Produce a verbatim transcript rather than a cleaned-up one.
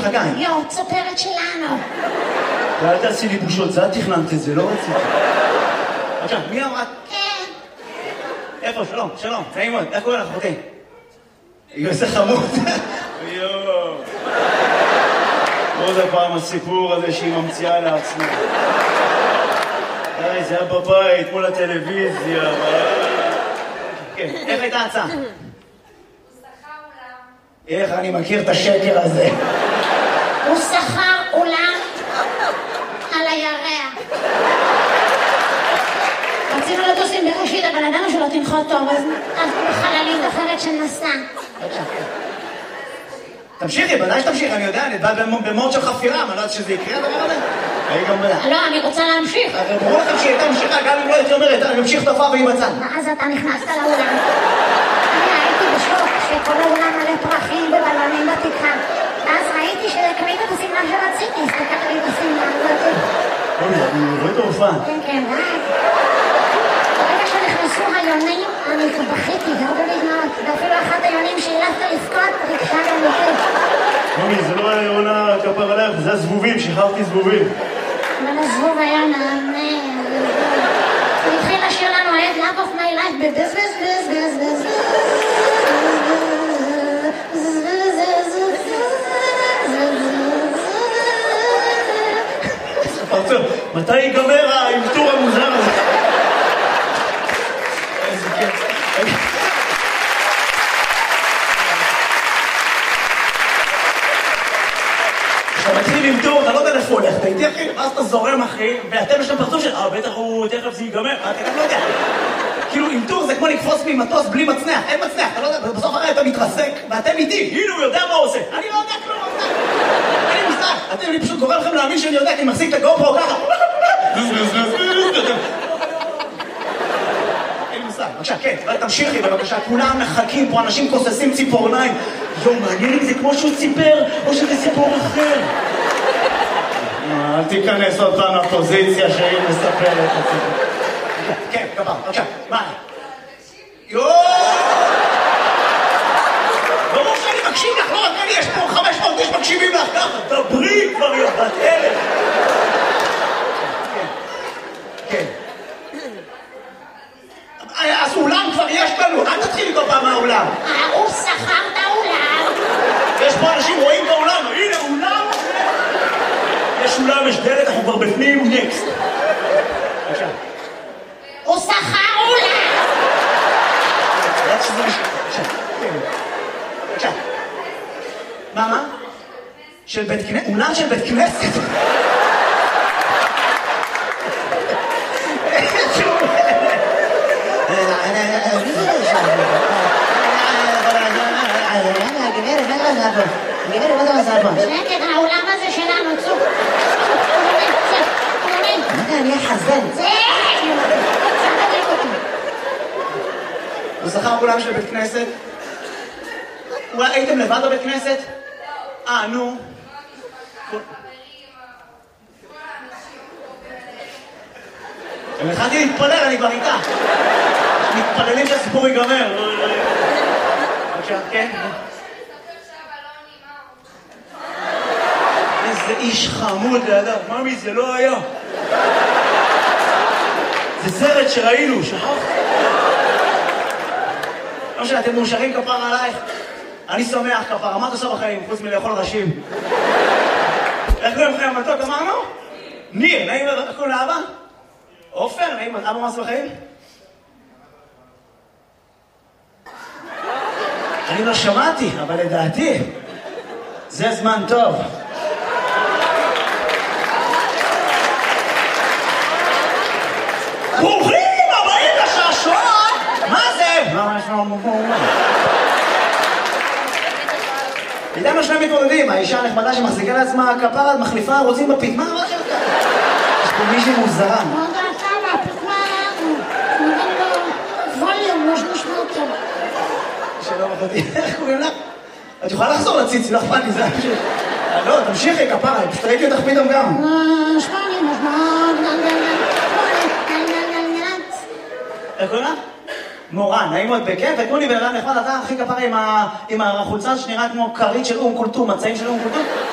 חגי. יואו, צופרת שלנו. ואל תעשי לי בושות, זה את תכננת את זה, לא רציתי. עכשיו, מי אמרה? כן. איפה? שלום, שלום, נעים מאוד, איך קוראים לך? אוקיי. היא עושה חמוד. יואו. עוד הפעם הסיפור הזה שהיא ממציאה לעצמה. די, זה היה בבית, מול הטלוויזיה. כן, איך הייתה ההצעה? הוא שכר אולם. איך אני מכיר את השקר הזה? הוא שכר אולם על הירח. רצינו לטוס עם בראשית, אבל ידענו שלא תנחות טוב, אז חללית אחרת שנסע. תמשיכי, בוודאי שתמשיך, אני יודע, אני בא במוד של חפירה, אני לא יודעת שזה יקרה הדבר הזה. אני גם בדע. לא, אני רוצה להמשיך. אבל ברור לכם שהיא הייתה ממשיכה, גם אם לא הייתי אומרת, אני ממשיך את ההופעה והיא בצד. ואז אתה נכנסת לאולם. אני הייתי בשוק שכל האולם מלא פרחים ובלונים בתקרה. אז ראיתי שקנית את השמלה שרציתי, הסתכלתי לי את השמלה הזאת. אני רואה את ההופעה. כן, כן, ואז. ברגע שנכנסו היונים, אני בכיתי, ירדו לי דמעות. ואפילו אחת היונים שהילפת לבכות, ריגשה גם אותי. מומי, זה לא היה עונה כפר עליך, זה הזבובים, שחררתי זבובים. אבל הזבוב היה נענה. הוא התחיל לשיר לנו את Love of my life בבז בז בז בז בז פרצוף, מתי ייגמר האלתור המוזר הזה? איזה כיף. כשאתה מתחיל עם טור, אתה לא יודע איפה הולך, אתה איתי אחי, ואז אתה זורם אחי, ואתם יש שם פרצוף של, אה, בטח הוא, תכף זה ייגמר, אתה גם לא יודע. כאילו, עם טור זה כמו לקפוץ ממטוס בלי מצנח, אין מצנח, אתה לא יודע, בסוף הרי אתה מתרסק, ואתם איתי, הנה הוא יודע מה הוא עושה. אני לא יודע כלום, אין לי מושג. אתם, אני פשוט גורם לכם להאמין שאני יודע, כי אני מחזיק את הגופרו ככה. אין לי מושג. בבקשה, כן, תמשיכי בבקשה, כולם מחכים פה, אנשים כוססים ציפורניים. יו, מעניין אם זה כמו שהוא ציפר, או שזה סיפור אחר. אל תיכנס עוד פעם לפוזיציה שהיא מספרת את הסיפור. כן, כפר, בבקשה, מה? יואו! ברור שאני מקשיב לך, לא רק אני, יש פה חמש מאות איש מקשיבים לך ככה, דברי כבר יובת אלף. כן, כן. אז אולם כבר יש לנו, אל תתחיל כל פעם מהאולם. הוא שכר את האולם. יש פה אנשים רואים את האולם, הנה אולם. יש אולם, יש דלת, אנחנו כבר בפנים, נקסט. בבקשה. הוא שכר אולם. בבקשה. מה, מה? של בית כנסת? אולם של בית כנסת? גברת, מה זה עושה פה? שקט, האולם הזה שלנו, צוק. מה זה, אני אחזן? זה! צדק אותי. הוא שכר אולם של בית כנסת? אולי הייתם לבד בבית כנסת? אה, נו. אני התחלתי להתפלל, אני כבר איתה. מתפללים שהסיפור ייגמר. בבקשה, כן? איזה איש חמוד לידה. ממי, זה לא היה. זה סרט שראינו, שכחת? לא משנה, אתם מאושרים כפר עלייך. אני שמח כפר, מה אתה עושה בחיים, חוץ מלאכול ראשים? איך קוראים לכם המתוק, אמרנו? ניר, נעים, איך קוראים לאבא? עופר, נעים, אבא מה עושה בחיים? אני לא שמעתי, אבל לדעתי, זה זמן טוב. ברוכים הבאים לשעשועון! מה זה? מה יש לנו פה? איתנו שני מתמודדים, האישה הנחמדה שמחזיקה לעצמה כפרה, מחליפה, רוצים בפיטמה, מה שלך? יש פה מישהי מוזרה. לא יודעת כמה, הפיטמה, נראה לו ווליום, יש נשמע אותו. שלום אחותי, איך קוראים לך? את יכולה לחזור לציצי, לא אכפת לי, זה היה פשוט. לא, תמשיכי כפרה, פשוט ראיתי אותך פתאום גם. שמעני, מוזמן, איך קוראים לך? מורן, נעים מאוד בכיף, ותנו לי בן אדם נחמד, אתה הכי כפרה עם החולצה שנראה כמו כרית של אום כולתום, מצעים של אום כולתום.